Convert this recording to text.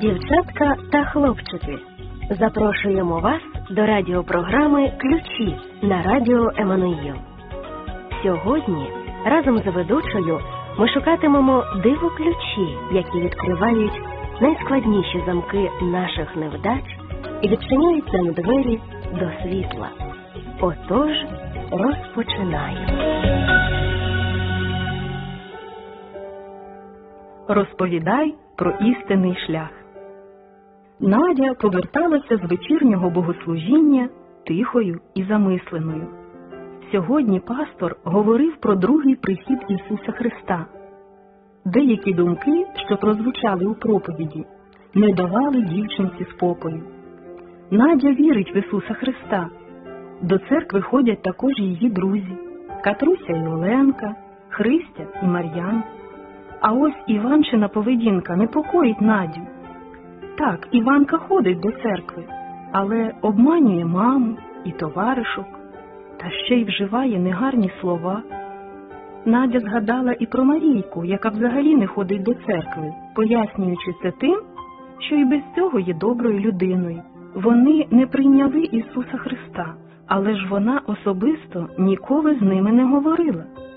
Дівчатка та хлопчики, запрошуємо вас до радіопрограми «Ключі» на радіо Еммануїл. Сьогодні разом з ведучою ми шукатимемо диво-ключі, які відкривають найскладніші замки наших невдач і відчиняють нам двері до світла. Отож, розпочинаємо. Розповідай про істинний шлях. Надя поверталася з вечірнього богослужіння тихою і замисленою. Сьогодні пастор говорив про другий прихід Ісуса Христа. Деякі думки, що прозвучали у проповіді, не давали дівчинці спокою. Надя вірить в Ісуса Христа. До церкви ходять також її друзі – Катруся і Оленка, Христя і Мар'ян. А ось Іванчина поведінка непокоїть Надю. Так, Іванка ходить до церкви, але обманює маму і товаришок, та ще й вживає негарні слова. Надя згадала і про Марійку, яка взагалі не ходить до церкви, пояснюючи це тим, що і без цього є доброю людиною. Вони не прийняли Ісуса Христа, але ж вона особисто ніколи з ними не говорила.